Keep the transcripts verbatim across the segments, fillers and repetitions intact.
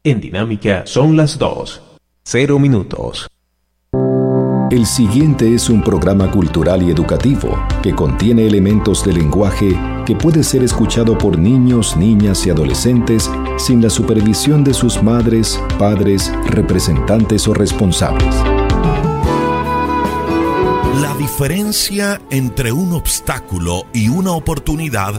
En Dinámica son las dos. Cero minutos. El siguiente es un programa cultural y educativo que contiene elementos de lenguaje que puede ser escuchado por niños, niñas y adolescentes sin la supervisión de sus madres, padres, representantes o responsables. La diferencia entre un obstáculo y una oportunidad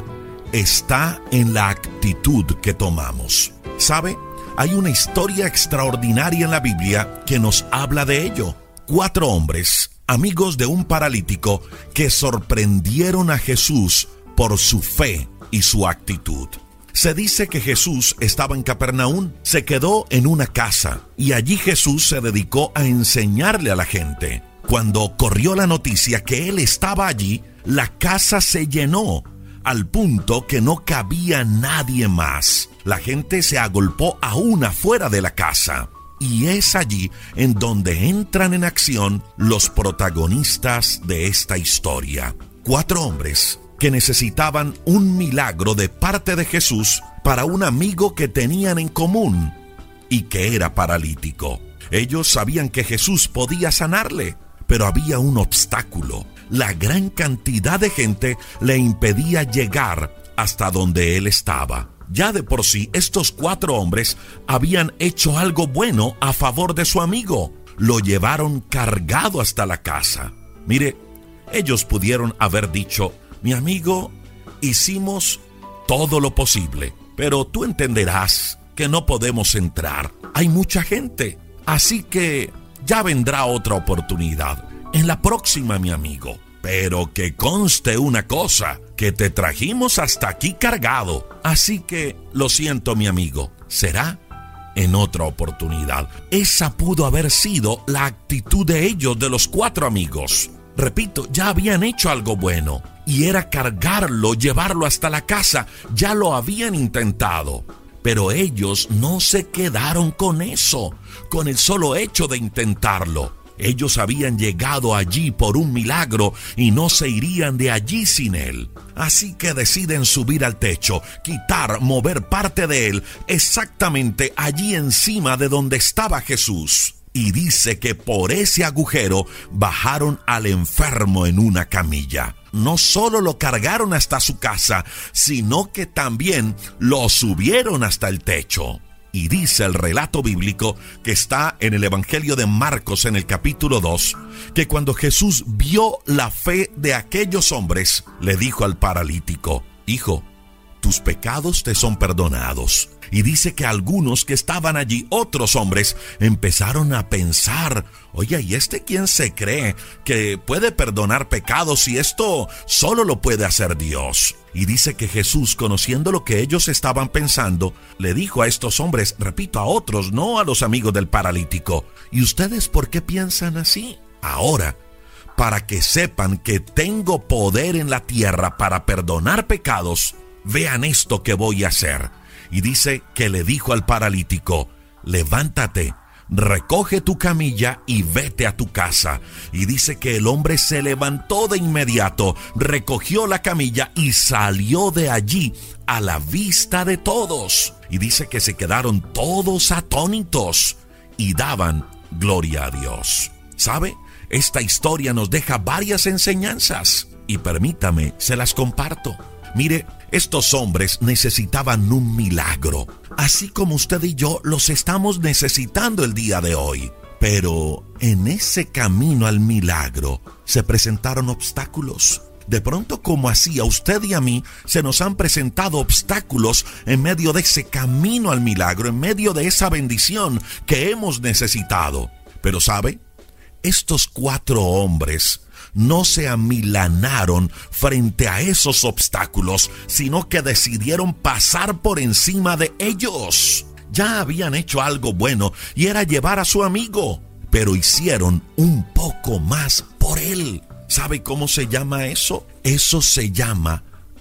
está en la actitud que tomamos. ¿Sabe? Hay una historia extraordinaria en la Biblia que nos habla de ello. Cuatro hombres, amigos de un paralítico, que sorprendieron a Jesús por su fe y su actitud. Se dice que Jesús estaba en Capernaum, se quedó en una casa y allí Jesús se dedicó a enseñarle a la gente. Cuando corrió la noticia que él estaba allí, la casa se llenó al punto que no cabía nadie más. La gente se agolpó aún afuera de la casa. Y es allí en donde entran en acción los protagonistas de esta historia. Cuatro hombres que necesitaban un milagro de parte de Jesús para un amigo que tenían en común y que era paralítico. Ellos sabían que Jesús podía sanarle, pero había un obstáculo. La gran cantidad de gente le impedía llegar hasta donde él estaba. Ya de por sí, estos cuatro hombres habían hecho algo bueno a favor de su amigo. Lo llevaron cargado hasta la casa. Mire, ellos pudieron haber dicho: mi amigo, hicimos todo lo posible, pero tú entenderás que no podemos entrar. Hay mucha gente, así que ya vendrá otra oportunidad. En la próxima, mi amigo. Pero que conste una cosa, que te trajimos hasta aquí cargado. Así que, lo siento, mi amigo, será en otra oportunidad. Esa pudo haber sido la actitud de ellos, de los cuatro amigos. Repito, ya habían hecho algo bueno, y era cargarlo, llevarlo hasta la casa. Ya lo habían intentado. Pero ellos no se quedaron con eso, con el solo hecho de intentarlo. Ellos habían llegado allí por un milagro y no se irían de allí sin él. Así que deciden subir al techo, quitar, mover parte de él exactamente allí encima de donde estaba Jesús. Y dice que por ese agujero bajaron al enfermo en una camilla. No solo lo cargaron hasta su casa, sino que también lo subieron hasta el techo. Y dice el relato bíblico que está en el Evangelio de Marcos en el capítulo dos, que cuando Jesús vio la fe de aquellos hombres, le dijo al paralítico: hijo, tus pecados te son perdonados. Y dice que algunos que estaban allí, otros hombres, empezaron a pensar: oye, ¿y este quién se cree que puede perdonar pecados si esto solo lo puede hacer Dios? Y dice que Jesús, conociendo lo que ellos estaban pensando, le dijo a estos hombres, repito, a otros, no a los amigos del paralítico: ¿y ustedes por qué piensan así? Ahora, para que sepan que tengo poder en la tierra para perdonar pecados, vean esto que voy a hacer. Y dice que le dijo al paralítico: levántate, recoge tu camilla y vete a tu casa. Y dice que el hombre se levantó de inmediato, recogió la camilla y salió de allí a la vista de todos. Y dice que se quedaron todos atónitos y daban gloria a Dios. ¿Sabe? Esta historia nos deja varias enseñanzas y permítame, se las comparto. Mire, estos hombres necesitaban un milagro, así como usted y yo los estamos necesitando el día de hoy. Pero en ese camino al milagro se presentaron obstáculos. De pronto, como así, a usted y a mí se nos han presentado obstáculos en medio de ese camino al milagro, en medio de esa bendición que hemos necesitado. Pero ¿sabe? Estos cuatro hombres no se amilanaron frente a esos obstáculos, sino que decidieron pasar por encima de ellos. Ya habían hecho algo bueno y era llevar a su amigo, pero hicieron un poco más por él. ¿Sabe cómo se llama eso? Eso se llama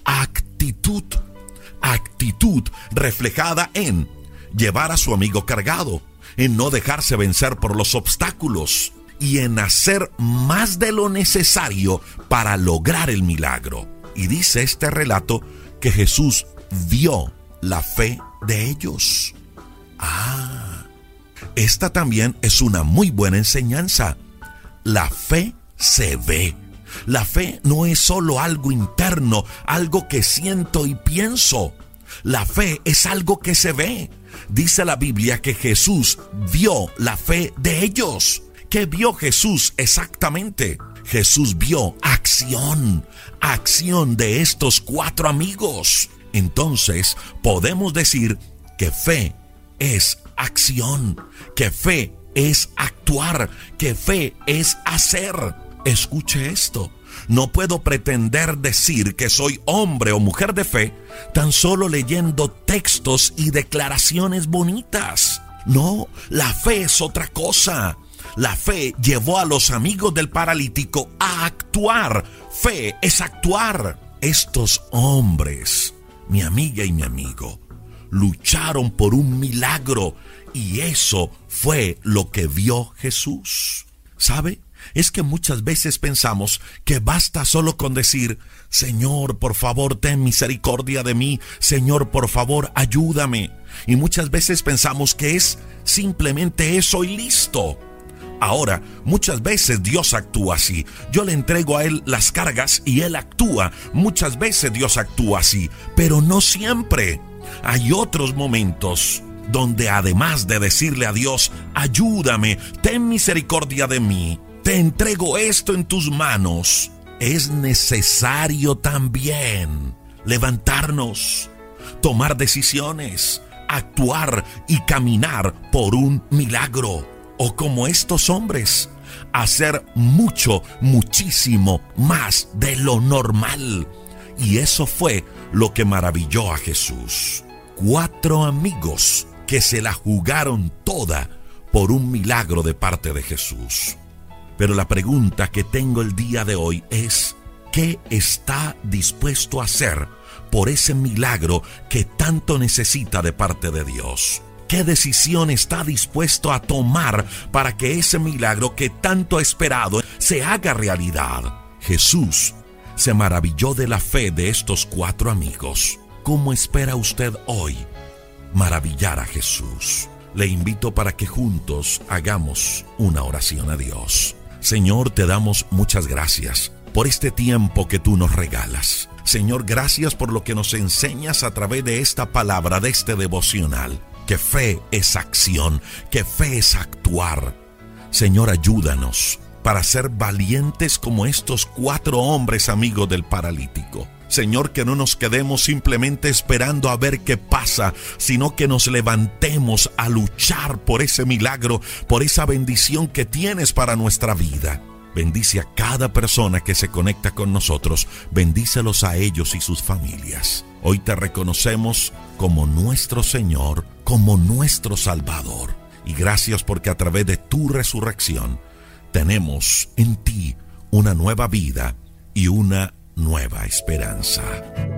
actitud. Actitud reflejada en llevar a su amigo cargado, en no dejarse vencer por los obstáculos y en hacer más de lo necesario para lograr el milagro. Y dice este relato que Jesús vio la fe de ellos. Ah, esta también es una muy buena enseñanza. La fe se ve. La fe no es solo algo interno, algo que siento y pienso. La fe es algo que se ve. Dice la Biblia que Jesús vio la fe de ellos. ¿Qué vio Jesús exactamente? Jesús vio acción, acción de estos cuatro amigos. Entonces podemos decir que fe es acción, que fe es actuar, que fe es hacer. Escuche esto. No puedo pretender decir que soy hombre o mujer de fe tan solo leyendo textos y declaraciones bonitas. No, la fe es otra cosa. La fe llevó a los amigos del paralítico a actuar. Fe es actuar. Estos hombres, mi amiga y mi amigo, lucharon por un milagro y eso fue lo que vio Jesús. ¿Sabe? Es que muchas veces pensamos que basta solo con decir: Señor, por favor, ten misericordia de mí. Señor, por favor, ayúdame. Y muchas veces pensamos que es simplemente eso y listo. Ahora, muchas veces Dios actúa así. Yo le entrego a Él las cargas y Él actúa. Muchas veces Dios actúa así, pero no siempre. Hay otros momentos donde además de decirle a Dios: ayúdame, ten misericordia de mí, te entrego esto en tus manos, es necesario también levantarnos, tomar decisiones, actuar y caminar por un milagro. O como estos hombres, hacer mucho, muchísimo más de lo normal. Y eso fue lo que maravilló a Jesús. Cuatro amigos que se la jugaron toda por un milagro de parte de Jesús. Pero la pregunta que tengo el día de hoy es: ¿qué está dispuesto a hacer por ese milagro que tanto necesita de parte de Dios? ¿Qué decisión está dispuesto a tomar para que ese milagro que tanto ha esperado se haga realidad? Jesús se maravilló de la fe de estos cuatro amigos. ¿Cómo espera usted hoy maravillar a Jesús? Le invito para que juntos hagamos una oración a Dios. Señor, te damos muchas gracias por este tiempo que tú nos regalas. Señor, gracias por lo que nos enseñas a través de esta palabra, de este devocional. Que fe es acción, que fe es actuar. Señor, ayúdanos para ser valientes como estos cuatro hombres amigos del paralítico. Señor, que no nos quedemos simplemente esperando a ver qué pasa, sino que nos levantemos a luchar por ese milagro, por esa bendición que tienes para nuestra vida. Bendice a cada persona que se conecta con nosotros. Bendícelos a ellos y sus familias. Hoy te reconocemos como nuestro Señor, como nuestro Salvador. Y gracias porque a través de tu resurrección tenemos en ti una nueva vida y una nueva esperanza.